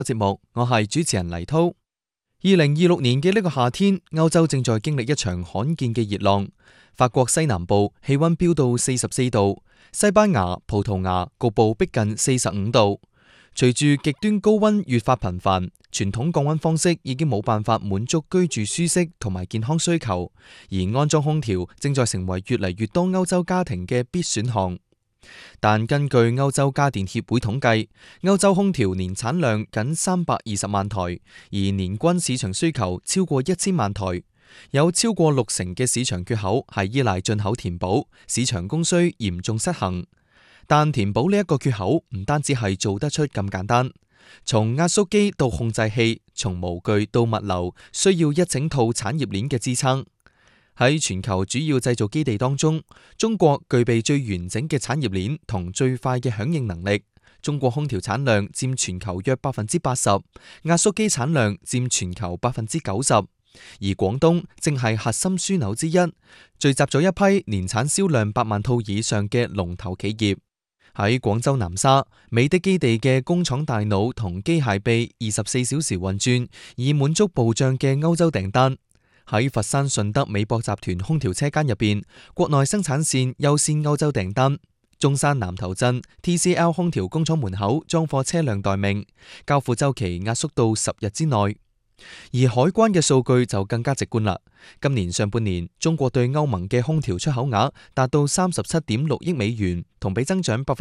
節目，我係主持人黎濤。2026年嘅呢個夏天，歐洲正在經歷一場罕見嘅熱浪。法國西南部氣溫飆到44度，西班牙、葡萄牙局部逼近45度。隨住極端高溫越發頻繁，傳統降溫方式已經冇辦法滿足居住舒適同埋健康需求，而安裝空調正在成為越嚟越多歐洲家庭嘅必選項。但根據歐洲家電協會統計，歐洲空調年產量僅320萬台，而年均市場需求超過1000萬台，有超過60%嘅市場缺口係依賴進口填補，市場供需嚴重失衡。但填補呢一個缺口唔單止係做得出咁簡單，從壓縮機到控制器，從模具到物流，需要一整套產業鏈嘅支撐。喺全球主要製造基地當中，中國具備最完整嘅產業鏈同最快嘅響應能力。中國空調產量佔全球約80%，壓縮機產量佔全球90%，而廣東正係核心樞紐之一，聚集咗一批年產銷量8萬套以上嘅龍頭企業。喺廣州南沙，美的基地嘅工廠大腦同機械臂24小時運轉，以滿足暴漲嘅歐洲訂單。喺佛山順德美博集團空調車間入邊，國內生產線優先歐洲訂單。中山南頭鎮 TCL 空調工廠門口裝貨車輛待命，交付週期壓縮到10日之內。而海關嘅數據就更加直觀啦。今年上半年，中國對歐盟嘅空調出口額達到37.6億美元，同比增長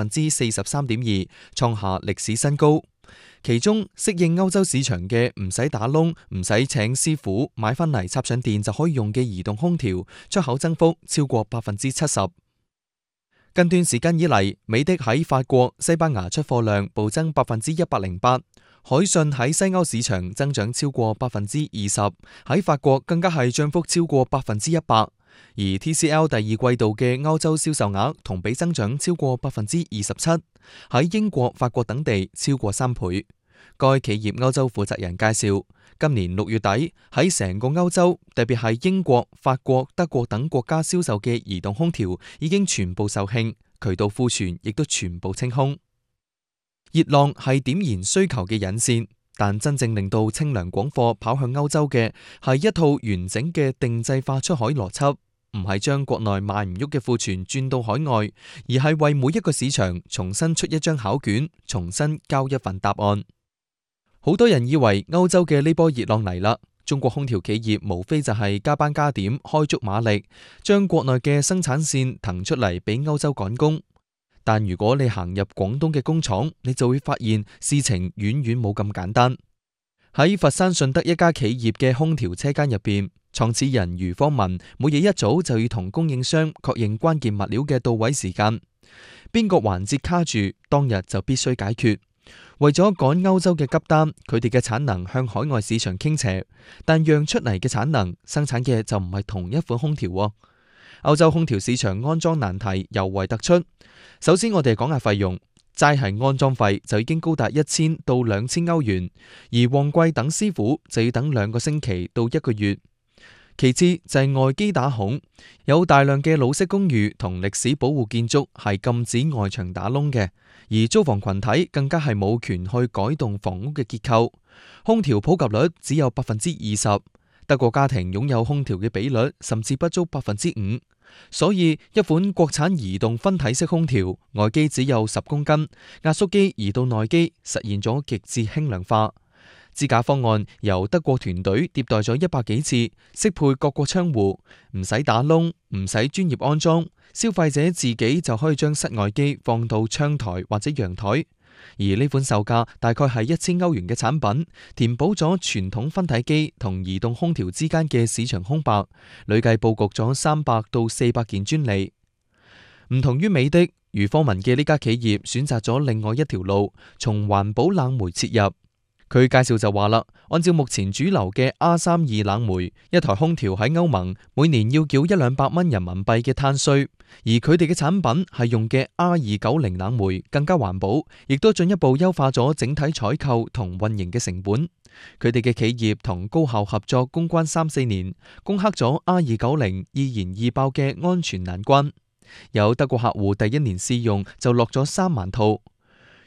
43.2%，創下歷史新高。其中適應歐洲市場嘅唔使打窿、唔使請師傅買翻嚟插上電就可以用嘅移動空調出口增幅超過70%。近段時間以嚟，美的喺法國、西班牙出貨量暴增108%，海信喺西歐市場增長超過20%，喺法國更加係漲幅超過100%。而 TCL 第二季度嘅歐洲銷售額同比增長超過27%，喺英國、法國等地超過3倍。該企業歐洲負責人介紹，今年6月底喺成個歐洲，特別係英國、法國、德國等國家銷售嘅移動空調已經全部售罄，渠道庫存亦都全部清空。熱浪係點燃需求嘅引線，但真正令到清涼廣貨跑向歐洲嘅係一套完整嘅定制化出海邏輯，唔係將國內賣唔喐嘅庫存轉到海外，而係為每一個市場重新出一張考卷，重新交一份答案。好多人以為歐洲嘅呢波熱浪嚟啦，中國空調企業無非就係加班加點，開足馬力，將國內嘅生產線騰出嚟俾歐洲趕工。但如果你行入廣東嘅工廠，你就會發現事情遠遠冇咁簡單。喺佛山順德一家企業嘅空調車間入邊，創始人余方文每日一早就要同供應商確認關鍵物料嘅到位時間，邊個環節卡住，當日就必須解決。為咗趕歐洲嘅急單，佢哋嘅產能向海外市場傾斜，但讓出嚟嘅產能生產嘅就唔係同一款空調喎。歐洲空調市場安裝難題尤為突出。首先我哋講下費用，齋係安裝費就已經高達1000到2000歐元，而旺季等師傅就要等2個星期到1個月。其次就係外機打孔，有大量嘅老式公寓同歷史保護建築係禁止外牆打窿嘅，而租房群體更加係冇權去改動房屋嘅結構。空調普及率只有20%，德國家庭擁有空調嘅比率甚至不足5%。所以一款國產移動分體式空調，外機只有10公斤，壓縮機移到內機，實現咗極致輕量化。支架方案由德國團隊迭代咗100幾次，適配各個窗戶，唔使打窿，唔使專業安裝，消費者自己就可以將室外機放到窗台或者陽台。而呢款售價大概係1000歐元嘅產品，填補咗傳統分體機同移動空調之間嘅市場空白，累計佈局咗300到400件專利。唔同於美的，余方文嘅呢家企業選擇咗另外一條路，從環保冷媒切入。佢介紹就話啦，按照目前主流嘅 R32冷媒，一台空調喺歐盟每年要繳100-200蚊人民幣嘅碳稅，而佢哋嘅產品係用嘅 R290冷媒，更加環保，亦都進一步優化咗整體採購同運營嘅成本。佢哋嘅企業同高校合作攻關3-4年，攻克咗 R290易燃易爆嘅安全難關。有德國客戶第1年試用就落咗3萬套。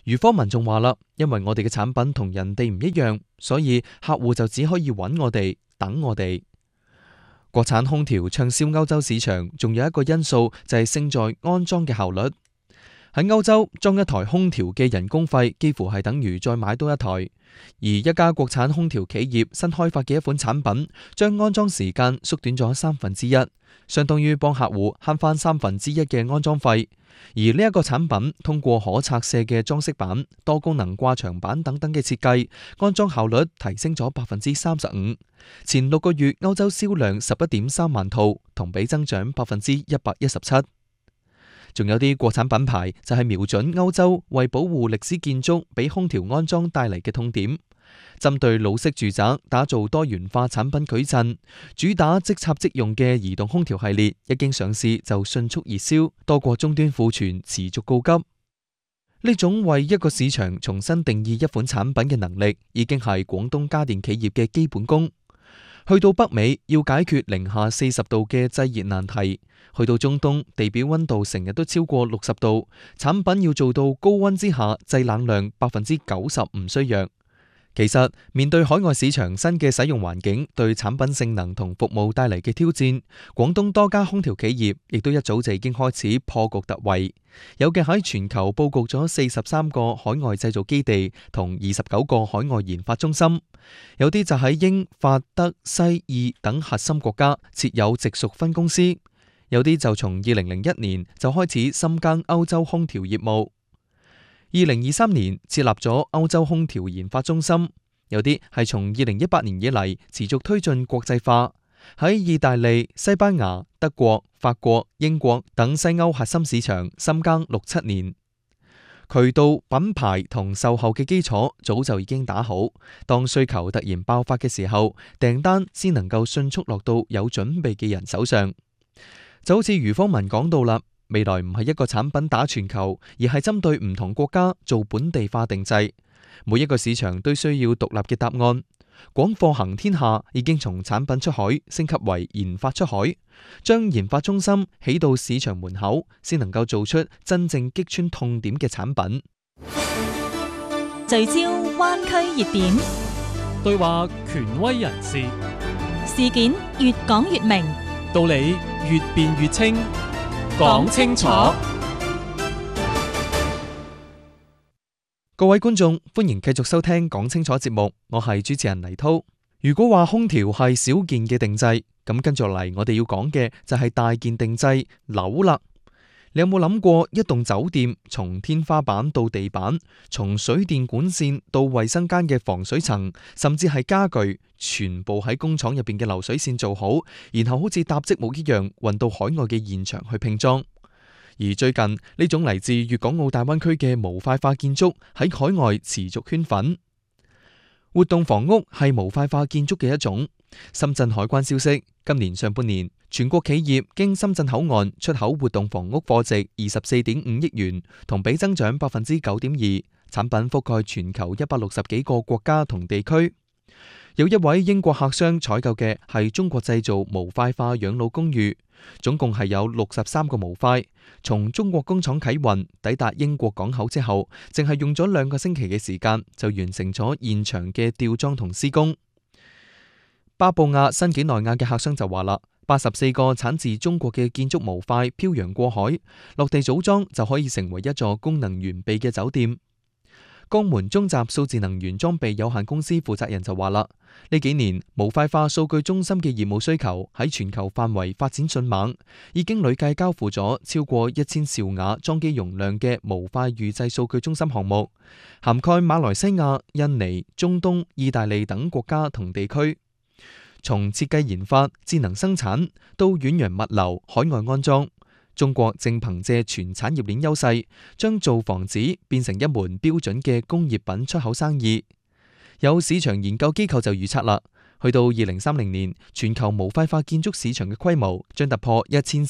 余科文仲話啦，因為我哋嘅產品同人哋唔一樣，所以客戶就只可以揾我哋，等我哋。國產空調暢銷歐洲市場，仲有一個因素就係勝在安裝嘅效率。喺歐洲，裝一台空調嘅人工費幾乎係等於再買多一台。而一家國產空調企業新開發嘅一款產品，將安裝時間縮短咗1/3，相當於幫客戶慳翻1/3嘅安裝費。而呢一個產品通過可拆卸嘅裝飾板、多功能掛牆板等等嘅設計，安裝效率提升咗35%。前6個月歐洲銷量11.3萬套，同比增長117%。仲有啲國產品牌就係瞄準歐洲為保護歷史建築俾空調安裝帶嚟嘅痛點，針對老式住宅打造多元化產品矩陣，主打即插即用嘅移動空調系列一經上市就迅速熱銷，多過終端庫存持續告急。呢種為一個市場重新定義一款產品嘅能力，已經係廣東家電企業嘅基本功。去到北美要解決零下40度嘅製熱難題，去到中東地表溫度成日都超過60度，產品要做到高溫之下製冷量90%唔需弱。其實面對海外市場新嘅使用環境對產品性能同服務帶嚟嘅挑戰，廣東多家空調企業亦都一早就已經開始破局突圍，有嘅喺全球佈局咗43個海外製造基地同29個海外研發中心，有啲就喺英、法、德、西、意等核心國家設有直屬分公司，有啲就從2001年就開始深耕歐洲空調業務。2023年設立咗歐洲空調研發中心，有啲係從2018年以嚟持續推進國際化，喺意大利、西班牙、德國、法國、英國等西歐核心市場深耕6-7年。渠道、品牌同售後嘅基礎早就已經打好，當需求突然爆發嘅時候，訂單先能夠迅速落到有準備嘅人手上。就好似余科文講到啦，未來唔係一個產品打全球，而係針對唔同國家做本地化定製。每一個市場都需要獨立嘅答案。廣貨行天下已經從產品出海升級為研發出海，將研發中心起到市場門口，先能夠做出真正擊穿痛點嘅產品。 聚焦灣區熱點， 對話權威人士， 事件越講越明， 道理越辯越清。講清楚， 各位觀眾，歡迎繼續收聽講清楚節目，我係主持人黎濤。如果話空調係小件嘅定製，咁跟住嚟我哋要講嘅就係大件定製樓啦。你有冇諗過一棟酒店從天花板到地板，從水電管線到衛生間嘅防水層，甚至係家具，全部喺工廠入邊嘅流水線做好，然後好似搭積木一樣運到海外嘅現場去拼裝。而最近呢種嚟自粵港澳大灣區嘅模塊化建築喺海外持續圈粉。活動房屋係模塊化建築嘅一種。深圳海關消息，今年上半年全國企業經深圳口岸出口活動房屋貨值24.5億元，同比增長9.2%，產品覆蓋全球160幾個國家同地區。有一位英國客商採購嘅係中國製造模塊化養老公寓，總共係有63個模塊，從中國工廠啟運抵達英國港口之後，淨係用咗2個星期嘅時間就完成咗現場嘅吊裝同施工。巴布亞新幾內亞嘅客商就話啦，84個產自中國嘅建築模塊漂洋過海，落地組裝就可以成為一座功能完備嘅酒店。江門中集數字能源裝備有限公司負責人就話啦，呢幾年模塊化數據中心嘅業務需求喺全球範圍發展迅猛，已經累計交付咗超過1000兆瓦裝機容量嘅模塊預製數據中心項目，涵蓋馬來西亞、印尼、中東、意大利等國家同地區。從設計研發、智能生產到遠洋物流、海外安裝，中國正憑借全產業鏈優勢，將造房子變成一門標準嘅工業品出口生意。有市場研究機構就預測啦，去到2030年，全球模塊化建築市場嘅規模將突破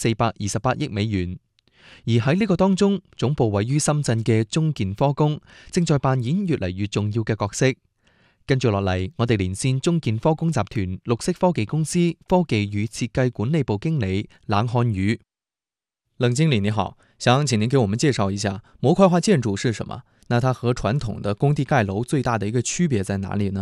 1428億美元。而喺呢個當中，總部位於深圳嘅中建科工正在扮演越嚟越重要嘅角色。跟住落嚟，我哋連線中建科工集團綠色科技公司科技與設計管理部經理冷漢宇。 冷經理你好，想請您給我們介紹一下模塊化建築是什麼？ 那它和傳統的工地蓋樓最大的一個區別在哪裡呢？